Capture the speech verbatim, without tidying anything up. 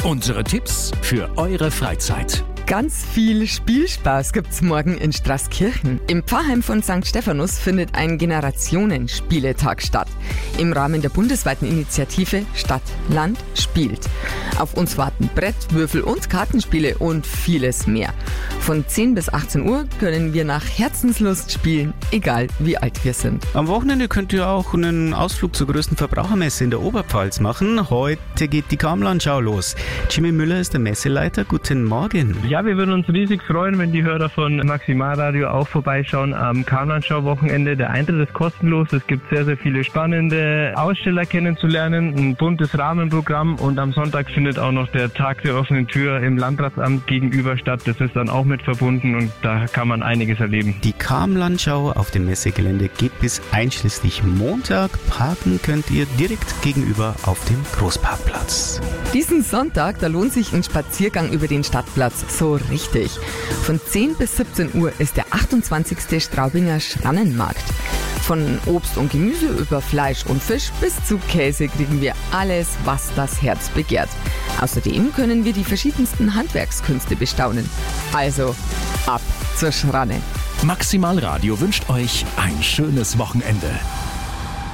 Unsere Tipps für eure Freizeit. Ganz viel Spielspaß gibt's morgen in Straßkirchen. Im Pfarrheim von Sankt Stephanus findet ein Generationenspieletag statt. Im Rahmen der bundesweiten Initiative Stadt, Land, spielt. Auf uns warten Brett-, Würfel- und Kartenspiele und vieles mehr. Von zehn bis achtzehn Uhr können wir nach Herzenslust spielen, egal wie alt wir sind. Am Wochenende könnt ihr auch einen Ausflug zur größten Verbrauchermesse in der Oberpfalz machen. Heute geht die Kamlandschau los. Jimmy Müller ist der Messeleiter. Guten Morgen. Ja, wir würden uns riesig freuen, wenn die Hörer von Maximalradio auch vorbeischauen am Kamlandschau-Wochenende. Der Eintritt ist kostenlos. Es gibt sehr, sehr viele spannende Aussteller kennenzulernen, ein buntes Rahmenprogramm und am Sonntag findet auch noch der Tag der offenen Tür im Landratsamt gegenüber statt. Das ist dann auch mit verbunden und da kann man einiges erleben. Die Kamlandschau auf dem Messegelände geht bis einschließlich Montag. Parken könnt ihr direkt gegenüber auf dem Großparkplatz. Diesen Sonntag, da lohnt sich ein Spaziergang über den Stadtplatz so richtig. Von zehn bis siebzehn Uhr ist der achtundzwanzigste Straubinger Schrannenmarkt. Von Obst und Gemüse über Fleisch und Fisch bis zu Käse kriegen wir alles, was das Herz begehrt. Außerdem können wir die verschiedensten Handwerkskünste bestaunen. Also, ab zur Schranne. Maximalradio wünscht euch ein schönes Wochenende.